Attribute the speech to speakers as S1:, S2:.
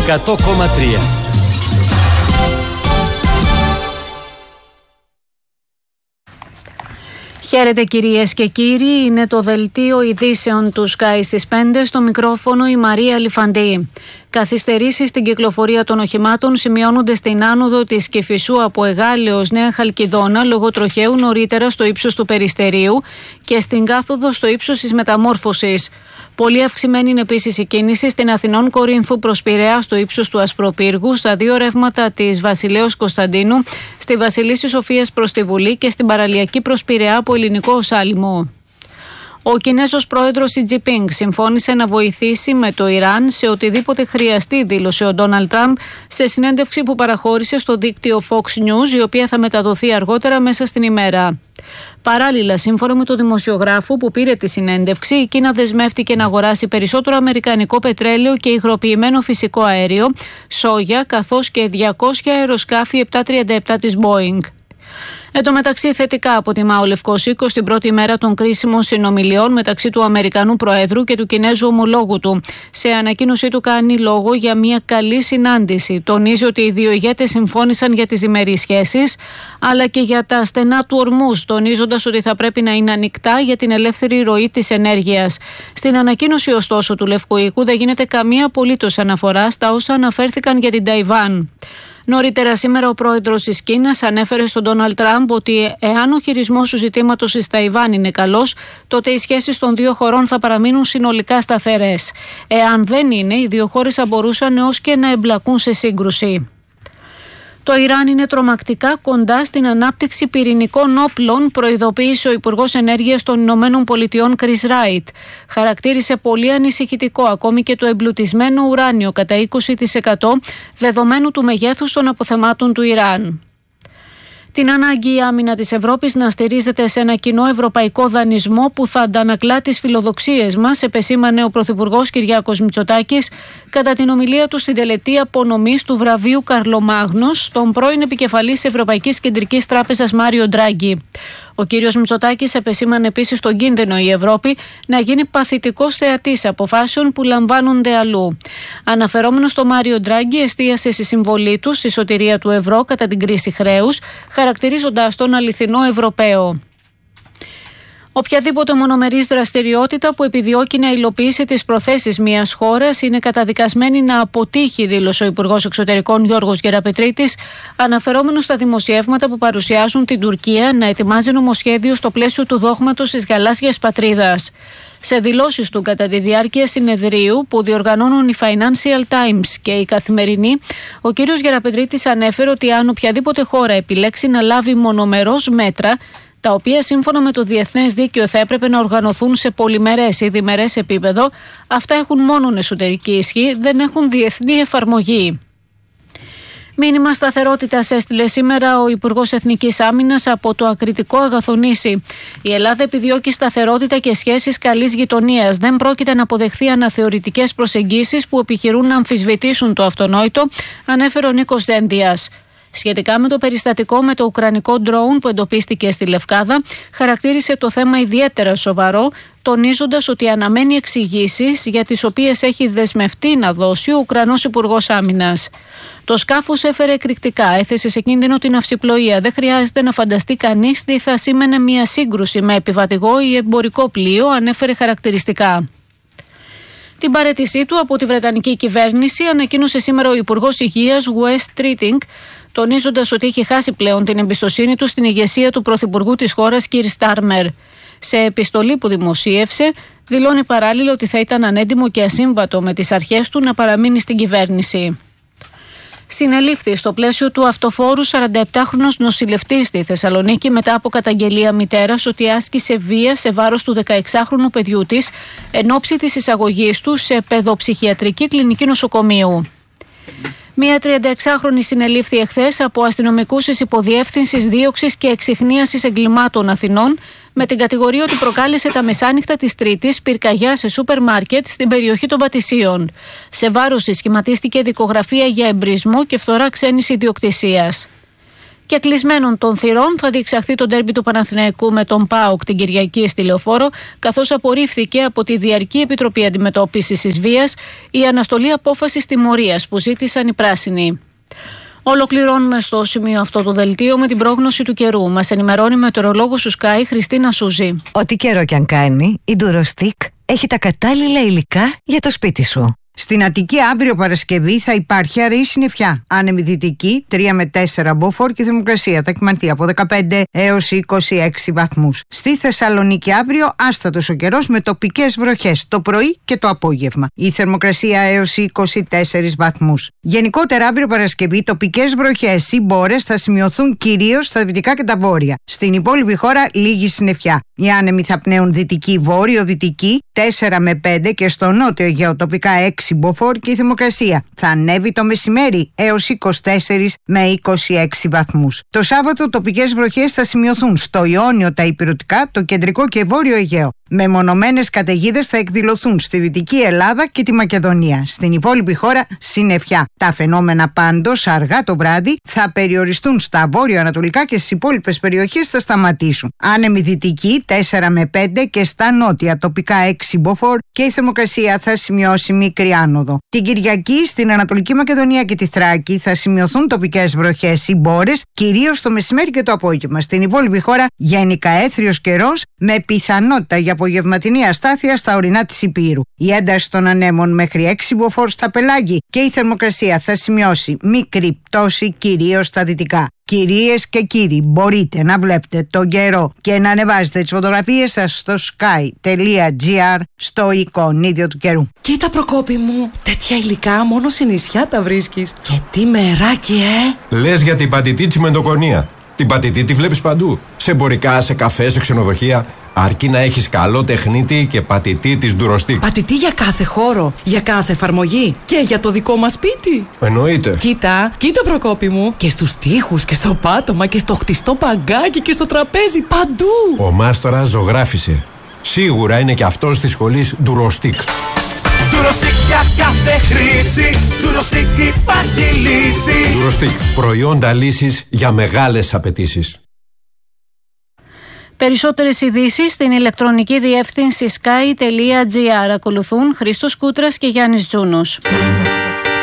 S1: 100,3.
S2: Χαίρετε κυρίες και κύριοι, είναι το δελτίο ειδήσεων του Sky στις 5, στο μικρόφωνο η Μαρία Λιφαντή. Καθυστερήσεις στην κυκλοφορία των οχημάτων σημειώνονται στην άνοδο της Κηφισού από Εγάλεως Νέα Χαλκιδόνα λόγω τροχαίου νωρίτερα στο ύψος του Περιστερίου και στην κάθοδο στο ύψος της Μεταμόρφωσης. Πολύ αυξημένη είναι επίσης η κίνηση στην Αθηνών Κορίνθου προς Πειραιά στο ύψος του Ασπροπύργου, στα δύο ρεύματα της Βασιλέως Κωνσταντίνου, στη Βασιλίσσης Σοφίας προς τη Βουλή και στην παραλιακή προς Πειραιά από Ελληνικό Οσάλιμο. Ο Κινέζος πρόεδρος Σι Τζινπίνγκ συμφώνησε να βοηθήσει με το Ιράν σε οτιδήποτε χρειαστεί, δήλωσε ο Ντόναλντ Τραμπ σε συνέντευξη που παραχώρησε στο δίκτυο Fox News, η οποία θα μεταδοθεί αργότερα μέσα στην ημέρα. Παράλληλα, σύμφωνα με τον δημοσιογράφο που πήρε τη συνέντευξη, η Κίνα δεσμεύτηκε να αγοράσει περισσότερο αμερικανικό πετρέλαιο και υγροποιημένο φυσικό αέριο, σόγια, καθώς και 200 αεροσκάφη 737 της Boeing. Εν τω μεταξύ, θετικά αποτιμά ο Λευκός Οίκος την πρώτη μέρα των κρίσιμων συνομιλιών μεταξύ του Αμερικανού Προέδρου και του Κινέζου ομολόγου του. Σε ανακοίνωσή του κάνει λόγο για μια καλή συνάντηση. Τονίζει ότι οι δύο ηγέτες συμφώνησαν για τις διμερείς σχέσεις, αλλά και για τα στενά του Ορμούζ, τονίζοντας ότι θα πρέπει να είναι ανοιχτά για την ελεύθερη ροή της ενέργειας. Στην ανακοίνωση, ωστόσο, του Λευκού Οίκου δεν γίνεται καμία απολύτως αναφορά στα όσα αναφέρθηκαν για την Ταϊβάν. Νωρίτερα σήμερα ο πρόεδρος της Κίνας ανέφερε στον Ντόναλντ Τραμπ ότι εάν ο χειρισμός του ζητήματος της Ταϊβάν είναι καλός, τότε οι σχέσεις των δύο χωρών θα παραμείνουν συνολικά σταθερές. Εάν δεν είναι, οι δύο χώρες θα μπορούσαν έως και να εμπλακούν σε σύγκρουση. Το Ιράν είναι τρομακτικά κοντά στην ανάπτυξη πυρηνικών όπλων, προειδοποίησε ο Υπουργός Ενέργειας των Ηνωμένων Πολιτειών Chris Wright. Χαρακτήρισε πολύ ανησυχητικό ακόμη και το εμπλουτισμένο ουράνιο κατά 20% δεδομένου του μεγέθους των αποθεμάτων του Ιράν. Την ανάγκη η άμυνα της Ευρώπης να στηρίζεται σε ένα κοινό ευρωπαϊκό δανεισμό που θα αντανακλά τις φιλοδοξίες μας, επεσήμανε ο Πρωθυπουργός Κυριάκος Μητσοτάκης κατά την ομιλία του στην τελετή απονομής του βραβείου Καρλομάγνος στον πρώην επικεφαλής Ευρωπαϊκής Κεντρικής Τράπεζας Μάριο Ντράγκη. Ο κύριος Μητσοτάκης επεσήμανε επίσης τον κίνδυνο η Ευρώπη να γίνει παθητικός θεατής αποφάσεων που λαμβάνονται αλλού. Αναφερόμενος στο Μάριο Ντράγκη, εστίασε στη συμβολή του στη σωτηρία του ευρώ κατά την κρίση χρέους, χαρακτηρίζοντας τον αληθινό Ευρωπαίο. Οποιαδήποτε μονομερής δραστηριότητα που επιδιώκει να υλοποιήσει τις προθέσεις μιας χώρας είναι καταδικασμένη να αποτύχει, δήλωσε ο Υπουργός Εξωτερικών Γιώργος Γεραπετρίτης, αναφερόμενος στα δημοσιεύματα που παρουσιάζουν την Τουρκία να ετοιμάζει νομοσχέδιο στο πλαίσιο του δόγματος της γαλάζιας πατρίδας. Σε δηλώσεις του κατά τη διάρκεια συνεδρίου που διοργανώνουν η Financial Times και η Καθημερινή, ο κ. Γεραπετρίτης ανέφερε ότι αν οποιαδήποτε χώρα επιλέξει να λάβει μονομερώς μέτρα, τα οποία σύμφωνα με το διεθνές δίκαιο θα έπρεπε να οργανωθούν σε πολυμερές ή διμερές επίπεδο, αυτά έχουν μόνον εσωτερική ισχύ, δεν έχουν διεθνή εφαρμογή. Μήνυμα σταθερότητας έστειλε σήμερα ο Υπουργός Εθνικής Άμυνας από το ακριτικό Αγαθονήσι. Η Ελλάδα επιδιώκει σταθερότητα και σχέσεις καλής γειτονίας. Δεν πρόκειται να αποδεχθεί αναθεωρητικές προσεγγίσεις που επιχειρούν να αμφισβητήσουν το αυτονόητο, ανέφερε ο Νίκος Δένδιας. Σχετικά με το περιστατικό με το ουκρανικό ντρόουν που εντοπίστηκε στη Λευκάδα, χαρακτήρισε το θέμα ιδιαίτερα σοβαρό, τονίζοντας ότι αναμένει εξηγήσεις για τις οποίες έχει δεσμευτεί να δώσει ο Ουκρανός Υπουργός Άμυνας. Το σκάφος έφερε εκρηκτικά, έθεσε σε κίνδυνο την ναυσιπλοεία. Δεν χρειάζεται να φανταστεί κανείς τι θα σήμαινε μια σύγκρουση με επιβατηγό ή εμπορικό πλοίο, ανέφερε χαρακτηριστικά. Την παραίτησή του από τη Βρετανική κυβέρνηση ανακοίνωσε σήμερα ο Υπουργός Υγείας Wes Streeting, τονίζοντας ότι έχει χάσει πλέον την εμπιστοσύνη του στην ηγεσία του Πρωθυπουργού της χώρας Keir Starmer. Σε επιστολή που δημοσίευσε, δηλώνει παράλληλα ότι θα ήταν ανέντιμο και ασύμβατο με τις αρχές του να παραμείνει στην κυβέρνηση. Συνελήφθη στο πλαίσιο του αυτοφόρου 47χρονος νοσηλευτής στη Θεσσαλονίκη μετά από καταγγελία μητέρας ότι άσκησε βία σε βάρος του 16χρονου παιδιού της εν ώψη της εισαγωγής του σε παιδοψυχιατρική κλινική νοσοκομείου. Μία 36χρονη συνελήφθη εχθές από αστυνομικούς της Υποδιεύθυνσης Δίωξης και Εξιχνίασης Εγκλημάτων Αθηνών με την κατηγορία ότι προκάλεσε τα μεσάνυχτα της Τρίτης πυρκαγιά σε σούπερ μάρκετ στην περιοχή των Πατησίων. Σε βάρος της σχηματίστηκε δικογραφία για εμπρισμό και φθορά ξένης ιδιοκτησίας. Και κλεισμένων των θυρών θα διεξαχθεί το ντέρμπι του Παναθηναϊκού με τον ΠΑΟΚ την Κυριακή στη Λεωφόρο, καθώς απορρίφθηκε από τη Διαρκή Επιτροπή Αντιμετώπισης της Βίας η αναστολή απόφασης τιμωρίας που ζήτησαν οι πράσινοι. Ολοκληρώνουμε στο σημείο αυτό το δελτίο με την πρόγνωση του καιρού. Μας ενημερώνει μετεωρολόγος του Sky Χριστίνα Σούζη.
S1: Ό,τι καιρό κι αν κάνει, η Durostick έχει τα κατάλληλα υλικά για το σπίτι σου.
S3: Στην Αττική αύριο Παρασκευή θα υπάρχει αραιή συννεφιά. Άνεμη δυτική 3 με 4 μποφόρ και θερμοκρασία θα κυμανθεί από 15 έως 26 βαθμούς. Στη Θεσσαλονίκη αύριο άστατος ο καιρός με τοπικές βροχές το πρωί και το απόγευμα. Η θερμοκρασία έως 24 βαθμούς. Γενικότερα αύριο Παρασκευή τοπικές βροχές ή μπόρες θα σημειωθούν κυρίως στα δυτικά και τα βόρεια. Στην υπόλοιπη χώρα λίγη συννεφιά. Οι άνεμοι θα πνέουν δυτική βόρειο-δυτική 4 με 5 και στο νότιο Αιγαίο τοπικά 6 μποφόρ και η θερμοκρασία θα ανέβει το μεσημέρι έως 24 με 26 βαθμούς. Το Σάββατο τοπικές βροχές θα σημειωθούν στο Ιόνιο, τα Ηπειρωτικά, το κεντρικό και βόρειο Αιγαίο. Μεμονωμένες καταιγίδες θα εκδηλωθούν στη Δυτική Ελλάδα και τη Μακεδονία. Στην υπόλοιπη χώρα συννεφιά. Τα φαινόμενα πάντως αργά το βράδυ θα περιοριστούν στα βόρειο-ανατολικά και στις υπόλοιπες περιοχές θα σταματήσουν. Άνεμη δυτική 4 με 5 και στα νότια τοπικά 6 μποφόρ και η θερμοκρασία θα σημειώσει μικρή άνοδο. Την Κυριακή στην Ανατολική Μακεδονία και τη Θράκη θα σημειωθούν τοπικές βροχές ή μπόρες, κυρίως το μεσημέρι και το απόγευμα. Στην υπόλοιπη χώρα γενικά έθριος καιρός με πιθανότητα για απογευματινή αστάθεια στα ορεινά της Υπήρου. Η ένταση των ανέμων μέχρι 6 μποφόρ στα πελάγη και η θερμοκρασία θα σημειώσει μικρή πτώση κυρίως στα δυτικά. Κυρίες και κύριοι, μπορείτε να βλέπετε τον καιρό και να ανεβάζετε τις φωτογραφίες σας στο sky.gr στο εικονίδιο του καιρού.
S4: Κοίτα Προκόπη μου, τέτοια υλικά μόνο σε νησιά τα βρίσκεις. Και τι μεράκι,
S5: Λες για την πατητή τσιμεντοκονία. Την πατητή τη βλέπεις παντού. Σε εμπορικά, σε καφέ, σε ξενοδοχεία. Αρκεί να έχεις καλό τεχνίτη και πατητή της Durostick.
S4: Πατητή για κάθε χώρο, για κάθε εφαρμογή και για το δικό μας σπίτι.
S5: Εννοείται.
S4: Κοίτα Προκόπη μου. Και στους τοίχους και στο πάτωμα και στο χτιστό παγκάκι και στο τραπέζι, παντού.
S5: Ο μάστορας ζωγράφισε. Σίγουρα είναι και αυτός της σχολής Durostick.
S6: Durostick για κάθε χρήση. Durostick υπάρχει λύση.
S5: Durostick, προϊόντα λύσης για μεγάλες απαιτήσεις.
S2: Περισσότερες ειδήσεις στην ηλεκτρονική διεύθυνση sky.gr. Ακολουθούν Χρήστος Κούτρας και Γιάννης Τζούνος.